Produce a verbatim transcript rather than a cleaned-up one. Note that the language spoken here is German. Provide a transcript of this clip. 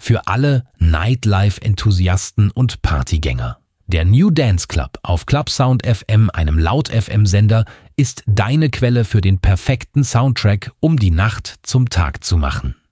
Für alle Nightlife-Enthusiasten und Partygänger. Der New Dance Club auf Clubsound F M, einem Laut-F M-Sender, ist deine Quelle für den perfekten Soundtrack, um die Nacht zum Tag zu machen.